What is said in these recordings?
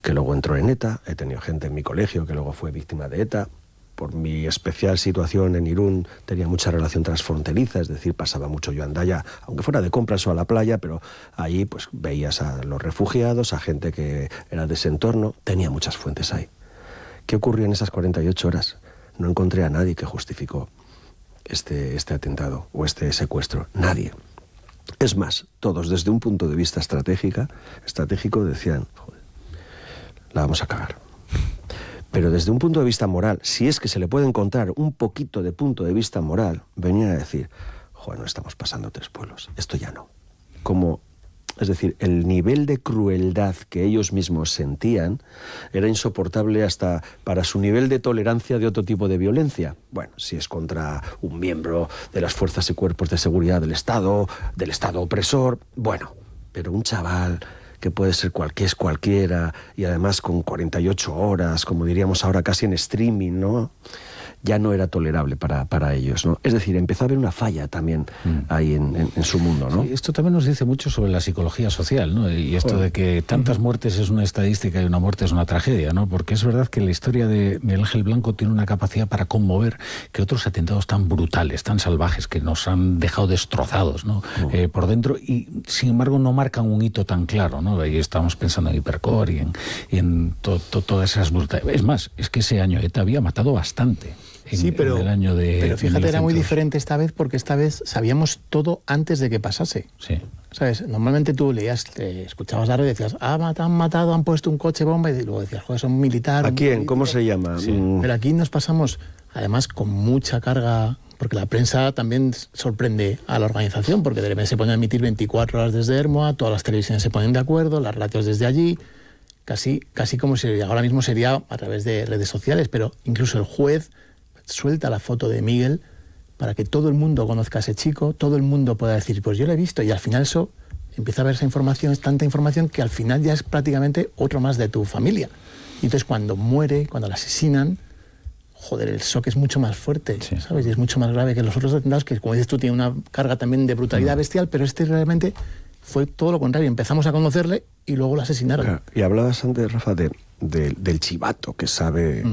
que luego entró en ETA, he tenido gente en mi colegio que luego fue víctima de ETA. Por mi especial situación en Irún tenía mucha relación transfronteriza, es decir, pasaba mucho yo a Hendaya, aunque fuera de compras o a la playa, pero allí pues veías a los refugiados, a gente que era de ese entorno, tenía muchas fuentes ahí. ¿Qué ocurrió en esas 48 horas? No encontré a nadie que justificó este atentado o este secuestro, nadie. Es más, todos desde un punto de vista estratégico decían, joder, la vamos a cagar. Pero desde un punto de vista moral, si es que se le puede encontrar un poquito de punto de vista moral, venían a decir, joder, no estamos pasando 3 pueblos, esto ya no. Es decir, el nivel de crueldad que ellos mismos sentían era insoportable hasta para su nivel de tolerancia de otro tipo de violencia. Bueno, si es contra un miembro de las fuerzas y cuerpos de seguridad del Estado opresor, bueno, pero un chaval que puede ser cualquiera, y además con 48 horas, como diríamos ahora, casi en streaming, ¿no? Ya no era tolerable para ellos, ¿no? Es decir, empezó a haber una falla también ahí en su mundo, ¿no? Sí, esto también nos dice mucho sobre la psicología social, ¿no? Y esto de que tantas muertes es una estadística y una muerte es una tragedia, ¿no? Porque es verdad que la historia de Miguel Ángel Blanco tiene una capacidad para conmover que otros atentados tan brutales, tan salvajes, que nos han dejado destrozados, ¿no? Por dentro, y sin embargo no marcan un hito tan claro, ¿no? Ahí estamos pensando en Hipercor y en todas esas brutales. Es más, es que ese año ETA había matado bastante. Pero fíjate, era muy 1900. diferente esta vez, porque esta vez sabíamos todo antes de que pasase. Sí. ¿Sabes? Normalmente tú leías, escuchabas la radio y decías, han matado, han puesto un coche bomba, y luego decías, joder, son militares. ¿A quién? ¿Cómo se llama? Sí. Pero aquí nos pasamos, además, con mucha carga, porque la prensa también sorprende a la organización, porque de repente se ponen a emitir 24 horas desde Hermoa, todas las televisiones se ponen de acuerdo, las radios desde allí, casi como si ahora mismo sería a través de redes sociales, pero incluso el juez suelta la foto de Miguel para que todo el mundo conozca a ese chico, todo el mundo pueda decir, pues yo lo he visto, y al final eso empieza a haber esa información, es tanta información que al final ya es prácticamente otro más de tu familia. Y entonces cuando muere, cuando la asesinan, joder, el shock es mucho más fuerte, sí, ¿sabes? Y es mucho más grave que los otros atentados, que como dices tú, tiene una carga también de brutalidad bestial, pero este realmente fue todo lo contrario. Empezamos a conocerle y luego lo asesinaron. Claro. Y hablabas antes, Rafa, del chivato que sabe...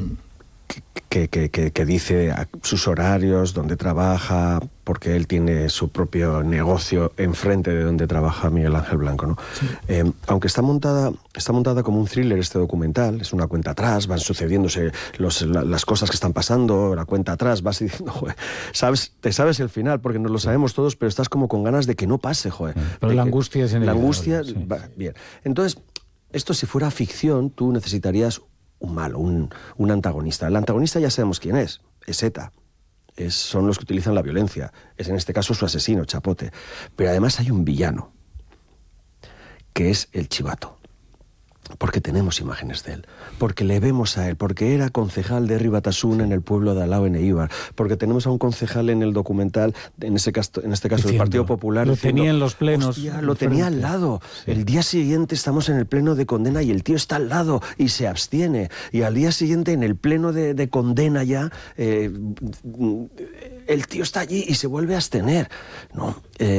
Que dice sus horarios, dónde trabaja, porque él tiene su propio negocio enfrente de donde trabaja Miguel Ángel Blanco, ¿no? Sí. Aunque está montada como un thriller este documental, es una cuenta atrás, van sucediéndose las cosas que están pasando, la cuenta atrás, vas diciendo, joder, te sabes el final, porque nos lo sabemos todos, pero estás como con ganas de que no pase, joder. Pero la angustia es inevitable. La angustia, sí. Bien. Entonces, esto si fuera ficción, tú necesitarías un malo, un antagonista. El antagonista ya sabemos quién es ETA. Son los que utilizan la violencia. Es en este caso su asesino, Chapote. Pero además hay un villano, que es el chivato. Porque tenemos imágenes de él, porque le vemos a él, porque era concejal de Ribatasuna en el pueblo de Alao, en Eibar, porque tenemos a un concejal en el documental, en este caso del Partido Popular. Lo tenía en los plenos. Hostia, lo tenía al lado. Sí. El día siguiente estamos en el pleno de condena y el tío está al lado y se abstiene. Y al día siguiente, en el pleno de condena ya, el tío está allí y se vuelve a abstener, ¿no?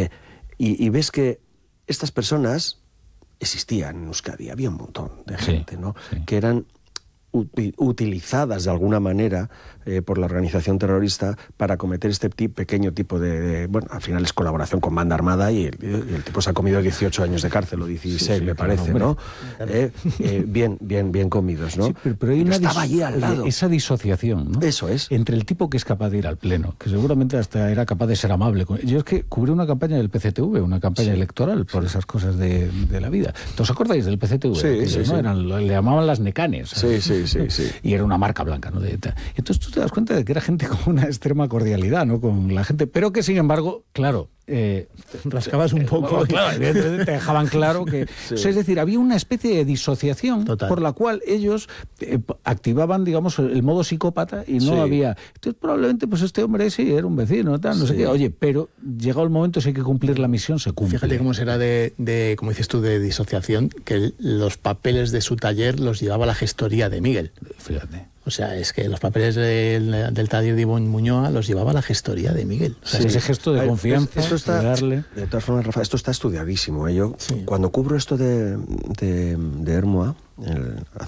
Y ves que estas personas existían en Euskadi, había un montón de gente, ¿no? Sí. Que eran utilizadas de alguna manera por la organización terrorista para cometer este pequeño tipo de... Bueno, al final es colaboración con banda armada y el tipo se ha comido 18 años de cárcel, o 16, sí, me parece, claro, ¿no? Bien comidos, ¿no? Sí, pero hay estaba allí al lado. Esa disociación, ¿no? Eso es. Entre el tipo que es capaz de ir al pleno, que seguramente hasta era capaz de ser amable. Yo es que cubrí una campaña del PCTV, una campaña electoral por esas cosas de la vida. ¿Os acordáis del PCTV? Sí, ¿no? sí. Le llamaban las necanes. Sí. Y era una marca blanca, ¿no? Entonces tú te das cuenta de que era gente con una extrema cordialidad, ¿no? Con la gente, pero que sin embargo, claro, rascabas un poco. Claro, evidentemente te dejaban claro que... Sí. O sea, es decir, había una especie de disociación por la cual ellos activaban, digamos, el modo psicópata y no había... Entonces probablemente pues este hombre sí era un vecino, tal, no sé qué. Oye, pero llegado el momento, si hay que cumplir la misión, se cumple. Fíjate cómo será de como dices tú, de disociación, que los papeles de su taller los llevaba la gestoría de Miguel. Fíjate. O sea, es que los papeles del taller de Ivonne Muñoa los llevaba la gestoría de Miguel. O sea, sí, ese gesto de confianza, esto está, de darle... De todas formas, Rafa, esto está estudiadísimo. Yo, sí. cuando cubro esto de Hermoa,